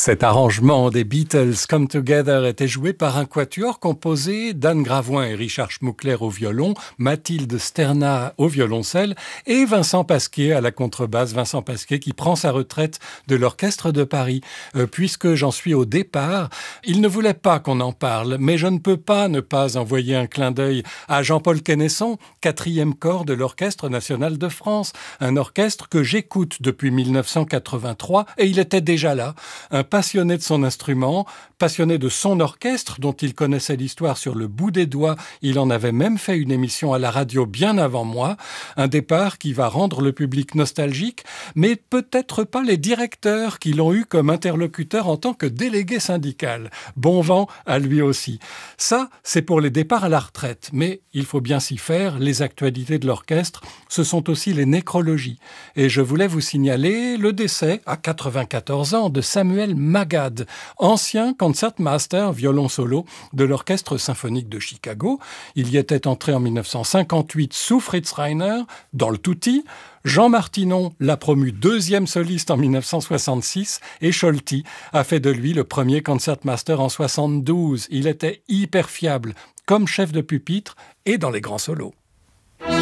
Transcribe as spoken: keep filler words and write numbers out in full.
Cet arrangement des Beatles Come Together était joué par un quatuor composé d'Anne Gravoin et Richard Schmuckler au violon, Mathilde Sterna au violoncelle et Vincent Pasquier à la contrebasse. Vincent Pasquier qui prend sa retraite de l'Orchestre de Paris. Euh, puisque j'en suis au départ, il ne voulait pas qu'on en parle, mais je ne peux pas ne pas envoyer un clin d'œil à Jean-Paul Quesnesson, quatrième corps de l'Orchestre national de France. Un orchestre que j'écoute depuis mille neuf cent quatre-vingt-trois et il était déjà là. Un passionné de son instrument, passionné de son orchestre dont il connaissait l'histoire sur le bout des doigts. Il en avait même fait une émission à la radio bien avant moi. Un départ qui va rendre le public nostalgique, mais peut-être pas les directeurs qui l'ont eu comme interlocuteur en tant que délégué syndical. Bon vent à lui aussi. Ça, c'est pour les départs à la retraite. Mais il faut bien s'y faire. Les actualités de l'orchestre, ce sont aussi les nécrologies. Et je voulais vous signaler le décès à quatre-vingt-quatorze ans de Samuel Magad, ancien concertmaster violon solo de l'Orchestre symphonique de Chicago. Il y était entré en mille neuf cent cinquante-huit sous Fritz Reiner, dans le Tutti. Jean Martinon l'a promu deuxième soliste en mille neuf cent soixante-six et Scholti a fait de lui le premier concertmaster en soixante-douze. Il était hyper fiable comme chef de pupitre et dans les grands solos.